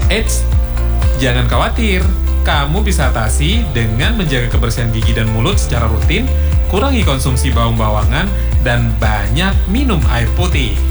Eits, jangan khawatir. Kamu bisa atasi dengan menjaga kebersihan gigi dan mulut secara rutin, kurangi konsumsi bawang-bawangan, dan banyak minum air putih.